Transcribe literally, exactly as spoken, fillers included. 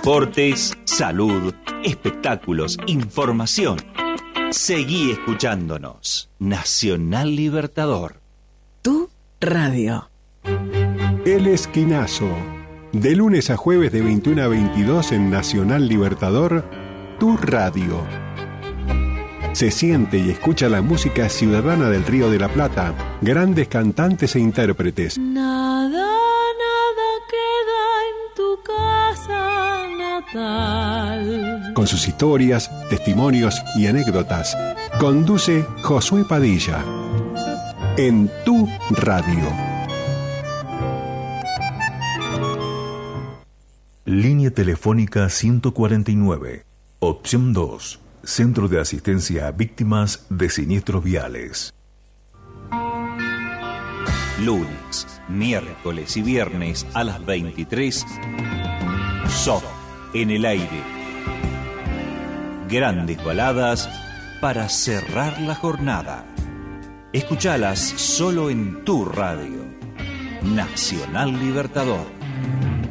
deportes, salud, espectáculos, información. Seguí escuchándonos. Nacional Libertador. Tu radio. El Esquinazo. De lunes a jueves de veintiuno a veintidós en Nacional Libertador, tu radio. Se siente y escucha la música ciudadana del Río de la Plata, grandes cantantes e intérpretes. Nada, nada queda en tu casa natal. Con sus historias, testimonios y anécdotas, conduce Josué Padilla. En tu radio. Línea telefónica ciento cuarenta y nueve, opción dos. Centro de Asistencia a Víctimas de Siniestros Viales. Lunes, miércoles y viernes a las veintitrés. Soft en el aire. Grandes baladas para cerrar la jornada. Escuchalas solo en tu radio. Nacional Libertador.